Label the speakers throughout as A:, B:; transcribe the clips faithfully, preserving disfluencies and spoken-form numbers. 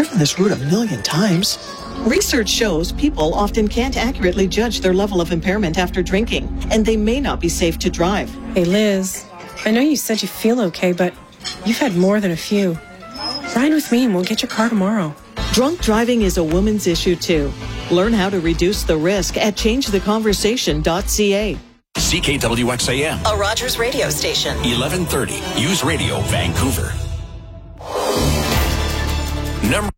A: driven this route a million times. Research shows people often can't accurately judge their level of impairment after drinking, and they may not be safe to drive.
B: Hey, Liz, I know you said you feel okay, but you've had more than a few. Ride with me and we'll get your car tomorrow.
A: Drunk driving is a woman's issue, too. Learn how to reduce the risk at change the conversation dot c a.
C: C K W X A M.
A: A Rogers radio station.
C: eleven thirty. News Radio, Vancouver. Number.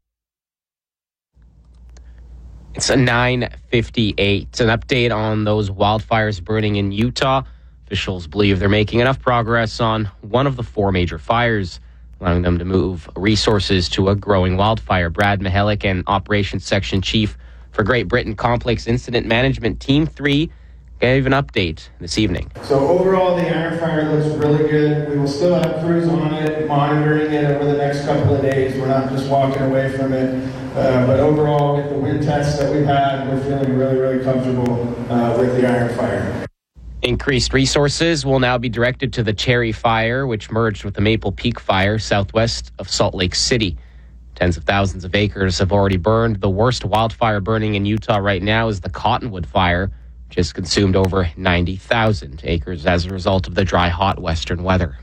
D: It's a nine fifty-eight. An update on those wildfires burning in Utah. Officials believe they're making enough progress on one of the four major fires, allowing them to move resources to a growing wildfire. Brad Mihalik, and Operations Section Chief for Great Britain Complex Incident Management Team three, gave an update this evening.
E: So overall, the iron fire looks really good. We will still have crews on it, monitoring it over the next couple of days. We're not just walking away from it. Uh, but overall, with the wind tests that we've had, we're feeling really, really comfortable uh, with the iron fire.
D: Increased resources will now be directed to the Cherry Fire, which merged with the Maple Peak Fire southwest of Salt Lake City. Tens of thousands of acres have already burned. The worst wildfire burning in Utah right now is the Cottonwood Fire, which has consumed over ninety thousand acres as a result of the dry, hot western weather.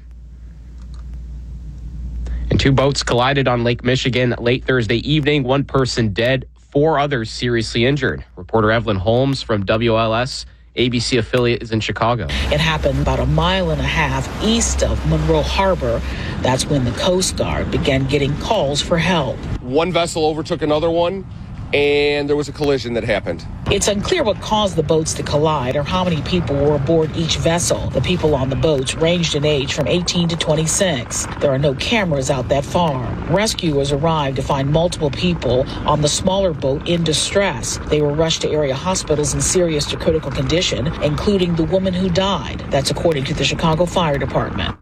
D: And two boats collided on Lake Michigan late Thursday evening. One person dead, four others seriously injured. Reporter Evelyn Holmes from W L S A B C affiliate is in Chicago.
F: It happened about a mile and a half east of Monroe Harbor. That's when the Coast Guard began getting calls for help.
G: One vessel overtook another one, and there was a collision that happened.
F: It's unclear what caused the boats to collide or how many people were aboard each vessel. The people on the boats ranged in age from eighteen to twenty-six. There are no cameras out that far. Rescuers arrived to find multiple people on the smaller boat in distress. They were rushed to area hospitals in serious to critical condition, including the woman who died. That's according to the Chicago Fire Department.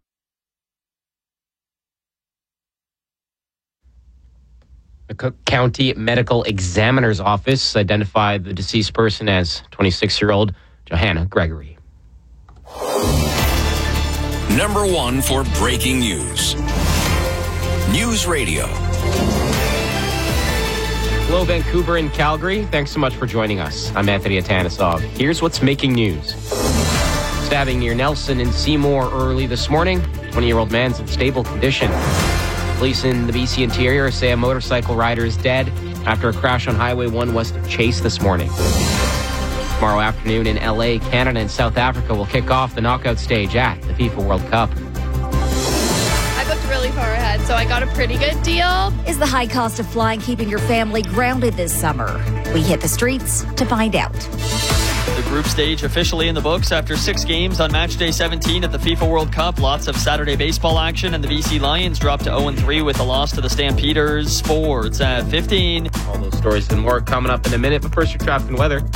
D: The Cook County Medical Examiner's Office identified the deceased person as twenty-six-year-old Johanna Gregory.
C: Number one for breaking news. News Radio.
D: Hello, Vancouver and Calgary. Thanks so much for joining us. I'm Anthony Atanasov. Here's what's making news. Stabbing near Nelson and Seymour early this morning. twenty-year-old man's in stable condition. Police in the B C interior say a motorcycle rider is dead after a crash on Highway one west of Chase this morning. Tomorrow afternoon in L A, Canada and South Africa will kick off the knockout stage at the FIFA World Cup.
H: I booked really far ahead, so I got a pretty good deal.
I: Is the high cost of flying keeping your family grounded this summer? We hit the streets to find out.
J: The group stage officially in the books after six games on match day seventeen at the FIFA World Cup. Lots of Saturday baseball action, and the B C Lions dropped to oh and three with a loss to the Stampeders. Sports at fifteen.
D: All those stories and more coming up in a minute, but first your traffic and weather.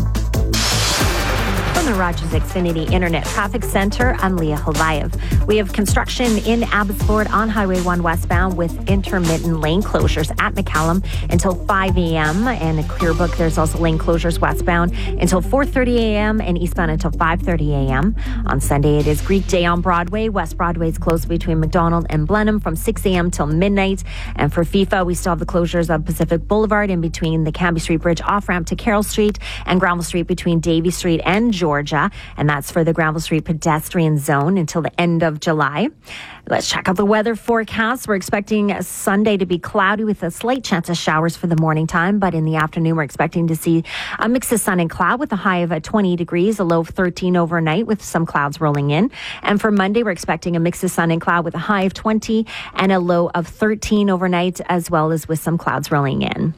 K: From the Rogers Xfinity Internet Traffic Center, I'm Leah Holayev. We have construction in Abbotsford on Highway one westbound with intermittent lane closures at McCallum until five a.m. And in Clearbrook, there's also lane closures westbound until four thirty a.m. and eastbound until five thirty a.m. On Sunday, it is Greek Day on Broadway. West Broadway is closed between McDonald and Blenheim from six a.m. till midnight. And for FIFA, we still have the closures of Pacific Boulevard in between the Canby Street Bridge off-ramp to Carroll Street and Granville Street between Davie Street and Georgia. Georgia, and that's for the Granville Street pedestrian zone until the end of July. Let's check out the weather forecast. We're expecting Sunday to be cloudy with a slight chance of showers for the morning time, but in the afternoon we're expecting to see a mix of sun and cloud with a high of twenty degrees, a low of thirteen overnight with some clouds rolling in. And for Monday, we're expecting a mix of sun and cloud with a high of twenty and a low of thirteen overnight, as well as with some clouds rolling in.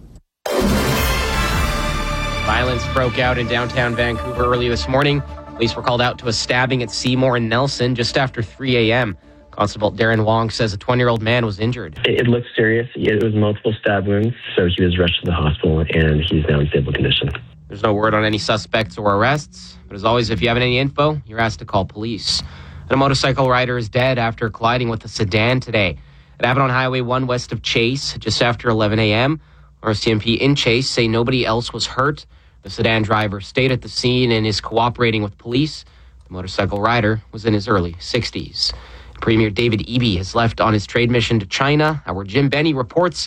D: Violence broke out in downtown Vancouver early this morning. Police were called out to a stabbing at Seymour and Nelson just after three a.m. Constable Darren Wong says a twenty-year-old man was injured.
L: It, it looked serious. It was multiple stab wounds, so he was rushed to the hospital, and he's now in stable condition.
D: There's no word on any suspects or arrests, but as always, if you have any info, you're asked to call police. And a motorcycle rider is dead after colliding with a sedan today. It happened on Highway one west of Chase just after eleven a.m. R C M P in Chase say nobody else was hurt. The sedan driver stayed at the scene and is cooperating with police. The motorcycle rider was in his early sixties. Premier David Eby has left on his trade mission to China. Our Jim Benny reports